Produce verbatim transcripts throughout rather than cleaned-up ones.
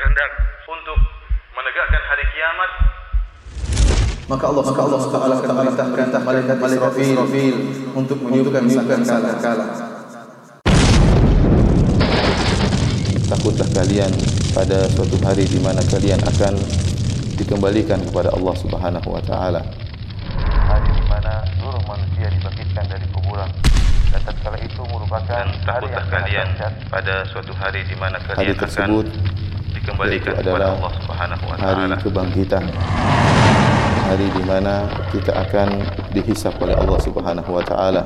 berkehendak untuk menegakkan hari kiamat, maka Allah maka Allah Taala akan perintahkan malaikat Israfil untuk meniupkan sangkakala. Takutlah kalian pada suatu hari di mana kalian akan dikembalikan kepada Allah Subhanahu wa taala. Hari di mana seluruh manusia dibangkitkan dari kuburan. Dan tatkala itu merupakan takutlah kalian pada suatu hari di mana kalian hari tersebut akan dikembalikan kepada Allah Subhanahu wa taala. Hari kebangkitan. Hari di mana kita akan dihisab oleh Allah Subhanahu wa taala.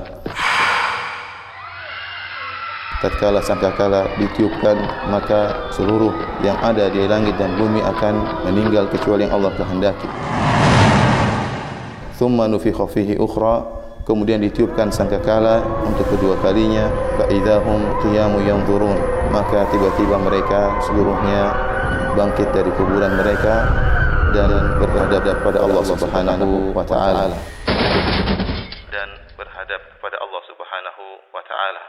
Tatkala sangkakala ditiupkan, maka seluruh yang ada di langit dan bumi akan meninggal kecuali yang Allah kehendaki. Tsumma nufikha fihi ukhra, kemudian ditiupkan sangkakala untuk kedua kalinya, fa idzahum qiyamun yanzurun, maka tiba-tiba mereka seluruhnya bangkit dari kuburan mereka dan berhadap kepada Allah Subhanahu wa taala. Dan berhadap kepada Allah Subhanahu wa taala.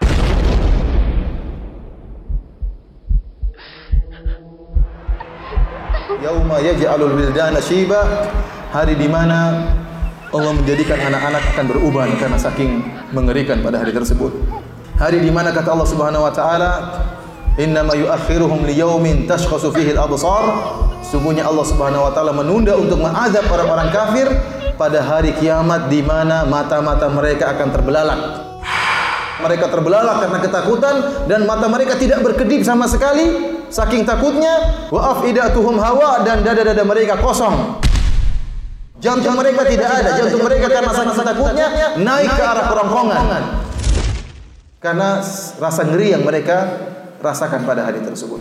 Yauma yaj'alul wildana shiba, hari di mana Allah menjadikan anak-anak akan beruban karena saking mengerikan pada hari tersebut. Hari di mana kata Allah Subhanahu wa taala, innama yu'akhiruhum liyaumin tashkhasu fihi al-absar. Sungguhnya Allah Subhanahu wa taala menunda untuk mengazab orang-orang kafir pada hari kiamat di mana mata-mata mereka akan terbelalak. Mereka terbelalak karena ketakutan dan mata mereka tidak berkedip sama sekali saking takutnya, wa afidatuhum hawa, dan dada-dada mereka kosong. Jantung mereka tidak ada, jantung mereka karena saking takutnya naik ke arah kerongkongan. Karena rasa ngeri yang mereka rasakan pada hari tersebut.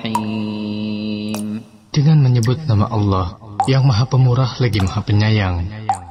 Bismillahirrahmanirrahim. Dengan menyebut nama Allah yang Maha Pemurah lagi Maha Penyayang.